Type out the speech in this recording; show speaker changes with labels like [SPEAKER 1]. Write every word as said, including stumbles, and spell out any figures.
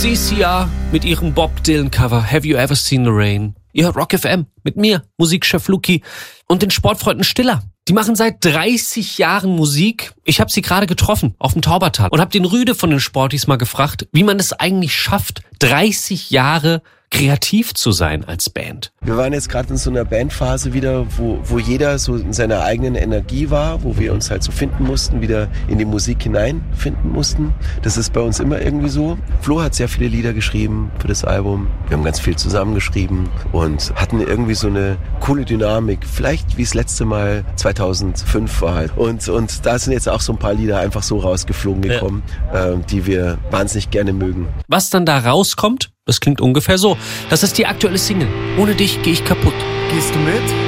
[SPEAKER 1] Sie, Sia, mit ihrem Bob Dylan-Cover Have You Ever Seen the Rain? Ihr hört Rock F M mit mir, Musikchef Luki und den Sportfreunden Stiller. Die machen seit dreißig Jahren Musik. Ich habe sie gerade getroffen auf dem Taubertal und habe den Rüde von den Sportis mal gefragt, wie man es eigentlich schafft, dreißig Jahre kreativ zu sein als Band.
[SPEAKER 2] Wir waren jetzt gerade in so einer Bandphase wieder, wo, wo jeder so in seiner eigenen Energie war, wo wir uns halt so finden mussten, wieder in die Musik hineinfinden mussten. Das ist bei uns immer irgendwie so. Flo hat sehr viele Lieder geschrieben für das Album. Wir haben ganz viel zusammengeschrieben und hatten irgendwie so eine coole Dynamik. Vielleicht wie das letzte Mal zweitausendfünf war halt. Und, und da sind jetzt auch so ein paar Lieder einfach so rausgeflogen gekommen, ja. äh, die wir wahnsinnig gerne mögen.
[SPEAKER 1] Was dann da rauskommt, das klingt ungefähr so. Das ist die aktuelle Single. Ohne dich geh ich kaputt.
[SPEAKER 2] Gehst du mit?